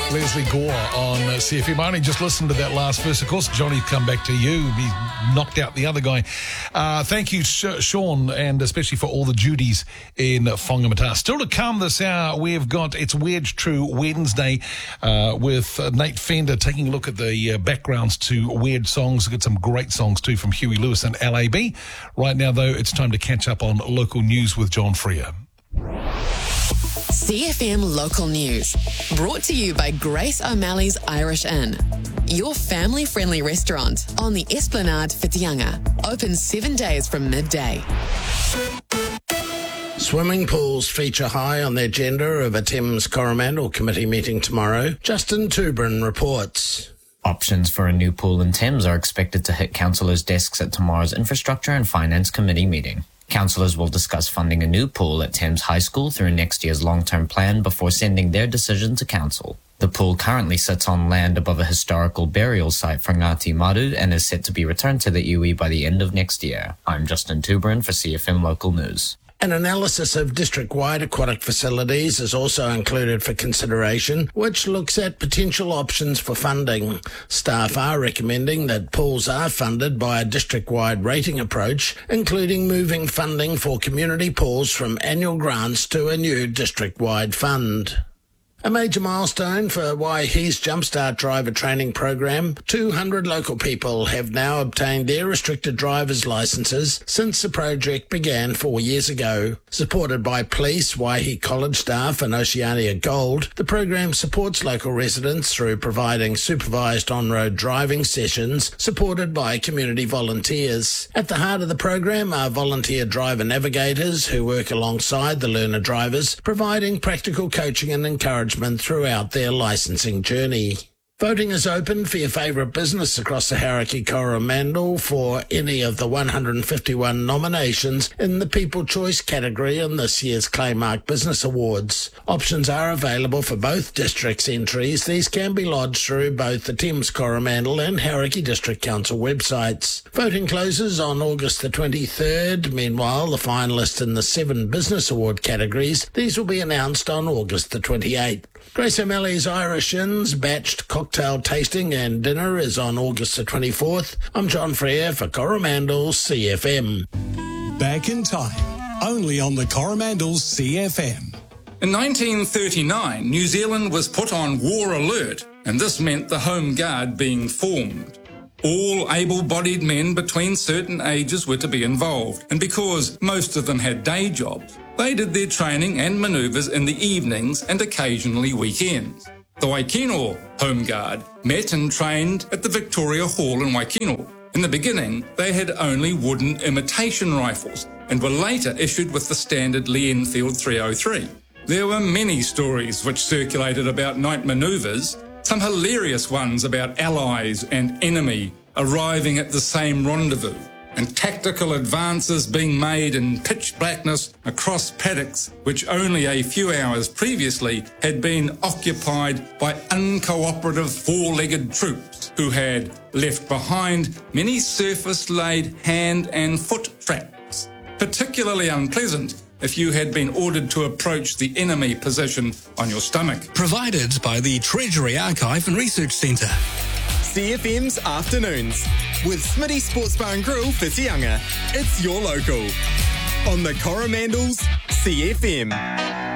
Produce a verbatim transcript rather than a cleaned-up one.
Leslie Gore on uh, C F M. I only just listened to that last verse. Of course, Johnny's come back to you. He knocked out the other guy. Uh, thank you, Sh- Sean, and especially for all the duties in Whangamata. Still to come this hour, we've got It's Weird True Wednesday uh, with uh, Nate Fender taking a look at the uh, backgrounds to weird songs. We've got some great songs too from Huey Lewis and L A B. Right now, though, it's time to catch up on local news with John Freer. C F M Local News, brought to you by Grace O'Malley's Irish Inn, your family-friendly restaurant on the Esplanade Whitianga, open seven days from midday. Swimming pools feature high on the agenda of a Thames Coromandel Committee meeting tomorrow. Justin Tubrin reports. Options for a new pool in Thames are expected to hit councillors' desks at tomorrow's Infrastructure and Finance Committee meeting. Councillors will discuss funding a new pool at Thames High School through next year's long-term plan before sending their decision to council. The pool currently sits on land above a historical burial site for Ngāti Maru and is set to be returned to the iwi by the end of next year. I'm Justin Tubrin for C F M Local News. An analysis of district-wide aquatic facilities is also included for consideration, which looks at potential options for funding. Staff are recommending that pools are funded by a district-wide rating approach, including moving funding for community pools from annual grants to a new district-wide fund. A major milestone for Waihi's Jumpstart driver training program. two hundred local people have now obtained their restricted driver's licences since the project began four years ago. Supported by police, Waihi College staff and Oceania Gold, the program supports local residents through providing supervised on-road driving sessions supported by community volunteers. At the heart of the program are volunteer driver navigators who work alongside the learner drivers, providing practical coaching and encouragement throughout their licensing journey. Voting is open for your favourite business across the Hauraki Coromandel for any of the one hundred fifty-one nominations in the People Choice category in this year's Claymark Business Awards. Options are available for both districts' entries. These can be lodged through both the Thames Coromandel and Hauraki District Council websites. Voting closes on August the twenty-third. Meanwhile, the finalists in the seven Business Award categories, these will be announced on August the twenty-eighth. Grace O'Malley's Irish Inn's batched cocktail tasting and dinner is on August the twenty-fourth. I'm John Freer for Coromandel C F M. Back in time, only on the Coromandel C F M. In nineteen thirty-nine, New Zealand was put on war alert, and this meant the Home Guard being formed. All able-bodied men between certain ages were to be involved, and because most of them had day jobs, they did their training and manoeuvres in the evenings and occasionally weekends. The Waikino Home Guard met and trained at the Victoria Hall in Waikino. In the beginning, they had only wooden imitation rifles and were later issued with the standard Lee Enfield three oh three. There were many stories which circulated about night manoeuvres, some hilarious ones about allies and enemy arriving at the same rendezvous, and tactical advances being made in pitch blackness across paddocks which only a few hours previously had been occupied by uncooperative four-legged troops who had left behind many surface-laid hand and foot traps, particularly unpleasant if you had been ordered to approach the enemy position on your stomach. Provided by the Treasury Archive and Research Centre. C F M's Afternoons with Smitty Sports Bar and Grill Whitianga. It's your local on the Coromandel's C F M.